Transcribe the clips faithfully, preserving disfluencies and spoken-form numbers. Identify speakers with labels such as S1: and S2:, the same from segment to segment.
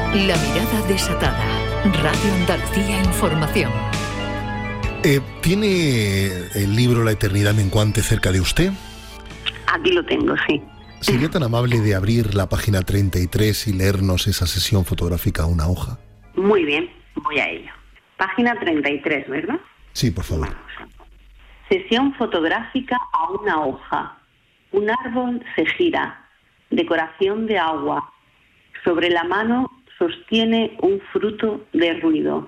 S1: La mirada desatada. Radio Andalucía Información.
S2: Eh, ¿Tiene el libro La eternidad menguante cerca de usted?
S3: Aquí lo tengo, sí.
S2: ¿Sería tan amable de abrir la página treinta y tres y leernos esa sesión fotográfica a una hoja?
S3: Muy bien, voy a ello. Página treinta y tres, ¿verdad?
S2: Sí, por favor.
S3: Sesión fotográfica a una hoja. Un árbol se gira. Decoración de agua. Sobre la mano sostiene un fruto de ruido.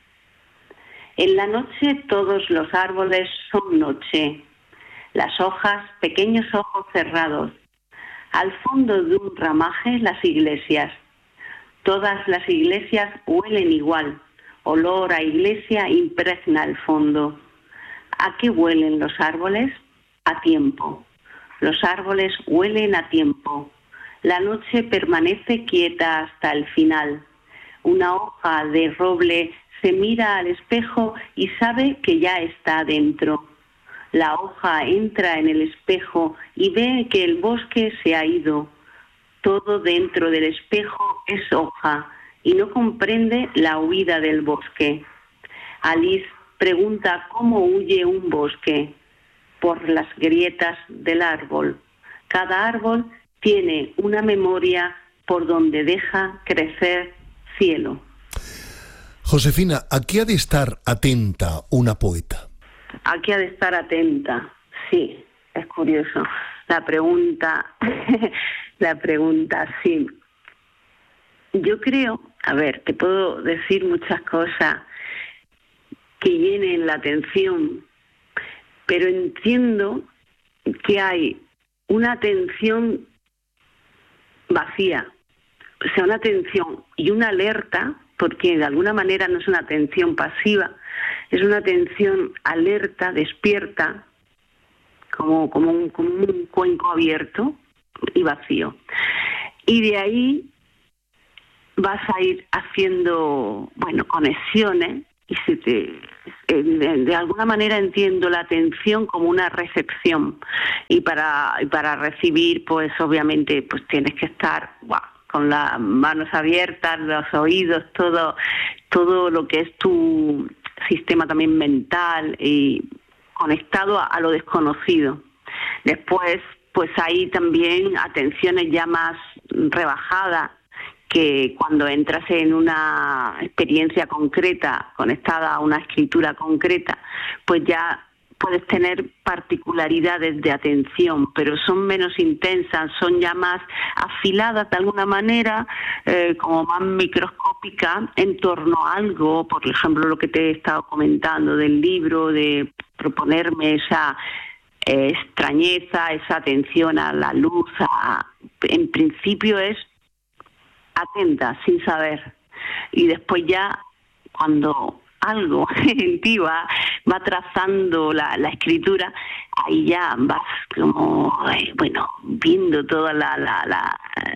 S3: En la noche todos los árboles son noche. Las hojas, pequeños ojos cerrados. Al fondo de un ramaje, las iglesias. Todas las iglesias huelen igual. Olor a iglesia impregna el fondo. ¿A qué huelen los árboles? A tiempo. Los árboles huelen a tiempo. La noche permanece quieta hasta el final. Una hoja de roble se mira al espejo y sabe que ya está dentro. La hoja entra en el espejo y ve que el bosque se ha ido. Todo dentro del espejo es hoja y no comprende la huida del bosque. Alice pregunta cómo huye un bosque. Por las grietas del árbol. Cada árbol tiene una memoria por donde deja crecer cielo.
S2: Josefina, ¿a qué ha de estar atenta una poeta?
S3: ¿A qué ha de estar atenta? Sí, es curioso. La pregunta, la pregunta, sí. Yo creo, a ver, te puedo decir muchas cosas que llenen la atención, pero entiendo que hay una atención vacía, o sea, una atención y una alerta, porque de alguna manera no es una atención pasiva, es una atención alerta, despierta, como, como, un, como un cuenco abierto y vacío. Y de ahí vas a ir haciendo, bueno, conexiones, y se te, de alguna manera entiendo la atención como una recepción, y para y para recibir pues obviamente pues tienes que estar wow, con las manos abiertas, los oídos, todo todo lo que es tu sistema también mental y conectado a, a lo desconocido. Después pues hay también atenciones ya más rebajadas, que cuando entras en una experiencia concreta, conectada a una escritura concreta, pues ya puedes tener particularidades de atención, pero son menos intensas, son ya más afiladas de alguna manera, eh, como más microscópicas en torno a algo, por ejemplo, lo que te he estado comentando del libro, de proponerme esa eh, extrañeza, esa atención a la luz, a, en principio es atenta, sin saber. Y después ya, cuando algo en ti va, va trazando la, la escritura, ahí ya vas como, eh, bueno, viendo todos la, la, la,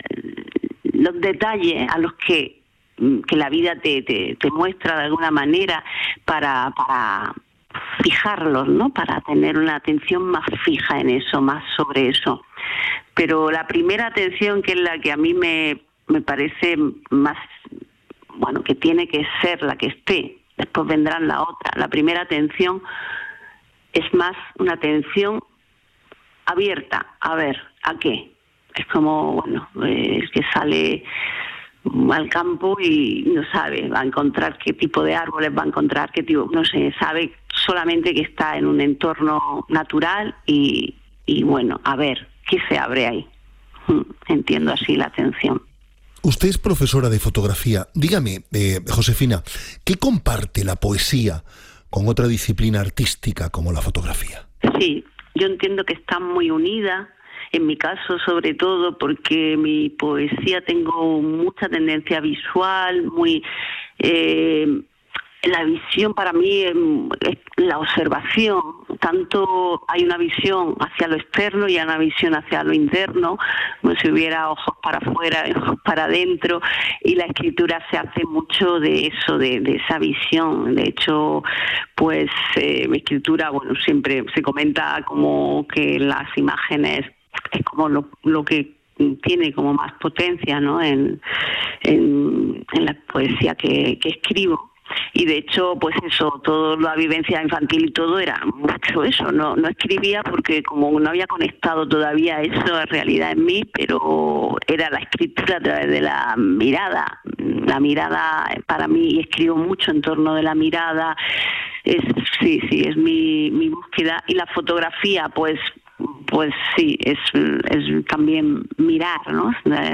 S3: los detalles a los que, que la vida te, te, te muestra de alguna manera para, para fijarlos, ¿no? Para tener una atención más fija en eso, más sobre eso. Pero la primera atención, que es la que a mí me me parece más, bueno, que tiene que ser la que esté, después vendrán la otra. La primera atención es más una atención abierta, a ver, ¿a qué? Es como, bueno, es que sale al campo y no sabe, va a encontrar qué tipo de árboles, va a encontrar qué tipo, no sé, sabe solamente que está en un entorno natural y, y bueno, a ver, ¿qué se abre ahí? Entiendo así la atención.
S2: Usted es profesora de fotografía. Dígame, eh, Josefina, ¿qué comparte la poesía con otra disciplina artística como la fotografía?
S3: Sí, yo entiendo que están muy unidas, en mi caso sobre todo porque mi poesía tengo mucha tendencia visual, muy... Eh, la visión para mí es la observación, tanto hay una visión hacia lo externo y hay una visión hacia lo interno, como si hubiera ojos para afuera, ojos para adentro, y la escritura se hace mucho de eso, de, de esa visión. De hecho, pues eh, mi escritura, bueno, siempre se comenta como que las imágenes es como lo, lo que tiene como más potencia, ¿no? En, en, en la poesía que, que escribo. Y de hecho, pues eso, toda la vivencia infantil y todo era mucho eso. No, no escribía porque como no había conectado todavía eso en realidad en mí, pero era la escritura a través de la mirada. La mirada para mí, y escribo mucho en torno de la mirada, es sí, sí, es mi, mi búsqueda. Y la fotografía, pues pues sí, es, es también mirar, ¿no?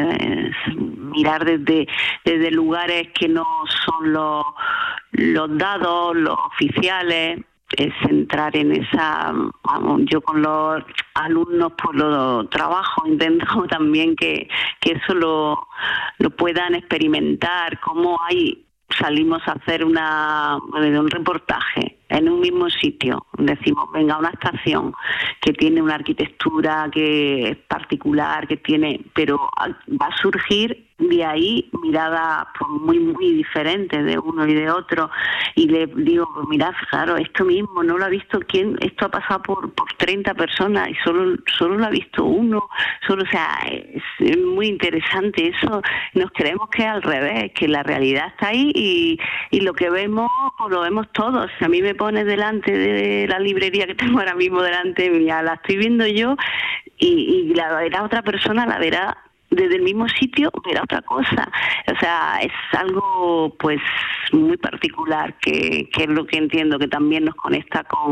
S3: Es mirar desde, desde lugares que no son los, los dados, los oficiales, es entrar en esa, vamos, yo con los alumnos pues lo trabajo, intento también que, que eso lo, lo puedan experimentar, cómo hay, salimos a hacer una, un reportaje en un mismo sitio, decimos, venga, una estación que tiene una arquitectura que es particular, que tiene, pero va a surgir de ahí miradas pues, muy, muy diferentes de uno y de otro, y le digo, pues mirad, claro, esto mismo no lo ha visto quién, esto ha pasado por, por treinta personas y solo, solo lo ha visto uno, solo, o sea, es, es muy interesante eso, nos creemos que es al revés, que la realidad está ahí y, y lo que vemos, pues lo vemos todos. A mí me pones delante de la librería que tengo ahora mismo delante mía, la estoy viendo yo y, y la verá otra persona, la verá desde el mismo sitio, verá otra cosa. O sea, es algo pues muy particular que, que es lo que entiendo que también nos conecta con,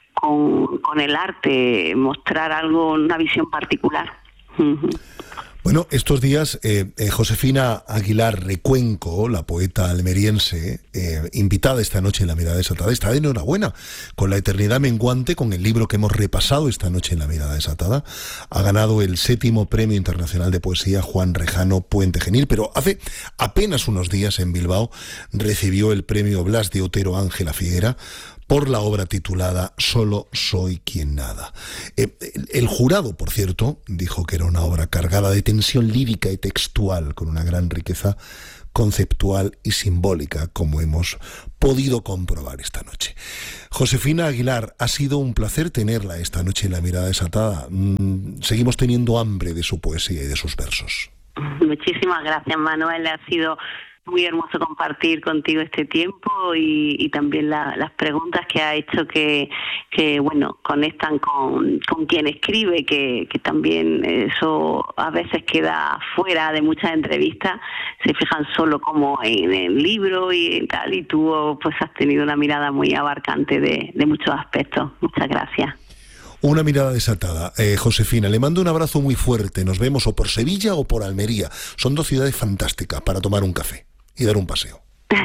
S3: con, con el arte, mostrar algo, una visión particular. Uh-huh.
S2: Bueno, estos días eh, eh, Josefina Aguilar Recuenco, la poeta almeriense, eh, invitada esta noche en La Mirada Desatada, está de enhorabuena con La Eternidad Menguante, con el libro que hemos repasado esta noche en La Mirada Desatada. Ha ganado el séptimo Premio Internacional de Poesía Juan Rejano Puente Genil, pero hace apenas unos días en Bilbao recibió el Premio Blas de Otero Ángela Figuera por la obra titulada Solo soy quien nada. Eh, el, el jurado, por cierto, dijo que era una obra cargada de tensión lírica y textual, con una gran riqueza conceptual y simbólica, como hemos podido comprobar esta noche. Josefina Aguilar, ha sido un placer tenerla esta noche en La Mirada Desatada. Mm, seguimos teniendo hambre de su poesía y de sus versos.
S3: Muchísimas gracias, Manuel. Ha sido muy hermoso compartir contigo este tiempo y, y también la, las preguntas que ha hecho que, que bueno, conectan con, con quien escribe, que, que también eso a veces queda fuera de muchas entrevistas, se fijan solo como en el libro y tal, y tú pues has tenido una mirada muy abarcante de, de muchos aspectos. Muchas gracias.
S2: Una mirada desatada. Eh, Josefina, le mando un abrazo muy fuerte. Nos vemos o por Sevilla o por Almería. Son dos ciudades fantásticas para tomar un café y dar un paseo.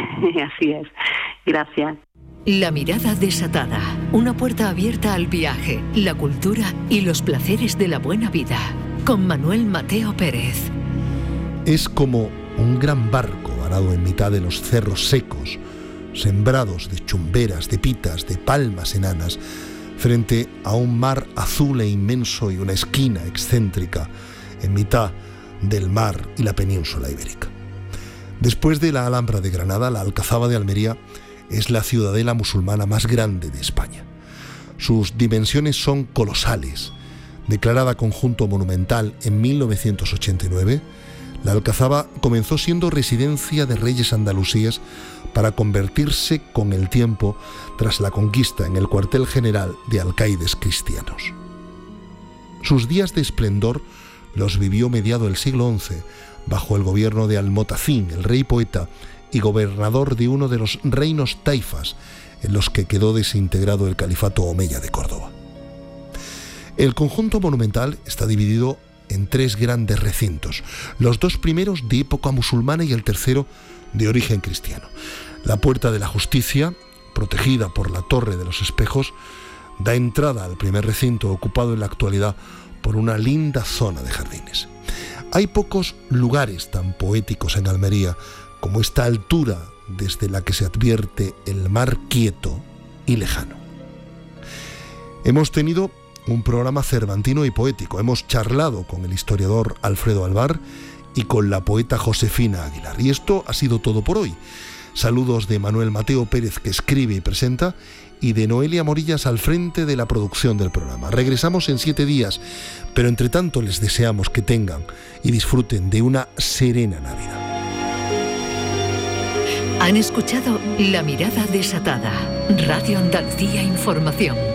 S3: Así es. Gracias.
S1: La Mirada Desatada. Una puerta abierta al viaje, la cultura y los placeres de la buena vida. Con Manuel Mateo Pérez.
S2: Es como un gran barco varado en mitad de los cerros secos, sembrados de chumberas, de pitas, de palmas enanas, frente a un mar azul e inmenso y una esquina excéntrica en mitad del mar y la península ibérica. Después de la Alhambra de Granada, la Alcazaba de Almería es la ciudadela musulmana más grande de España. Sus dimensiones son colosales. Declarada conjunto monumental en mil novecientos ochenta y nueve, la Alcazaba comenzó siendo residencia de reyes andalusíes para convertirse con el tiempo, tras la conquista, en el cuartel general de alcaides cristianos. Sus días de esplendor los vivió mediado el siglo once, bajo el gobierno de Almotacín, el rey poeta y gobernador de uno de los reinos taifas en los que quedó desintegrado el califato omeya de Córdoba. El conjunto monumental está dividido en tres grandes recintos, los dos primeros de época musulmana y el tercero de origen cristiano. La Puerta de la Justicia, protegida por la Torre de los Espejos, da entrada al primer recinto, ocupado en la actualidad por una linda zona de jardines. Hay pocos lugares tan poéticos en Almería como esta altura desde la que se advierte el mar quieto y lejano. Hemos tenido un programa cervantino y poético. Hemos charlado con el historiador Alfredo Alvar y con la poeta Josefina Aguilar. Y esto ha sido todo por hoy. Saludos de Manuel Mateo Pérez, que escribe y presenta, y de Noelia Morillas al frente de la producción del programa. Regresamos en siete días, pero entre tanto les deseamos que tengan y disfruten de una serena Navidad.
S1: Han escuchado La Mirada Desatada, Radio Andalucía Información.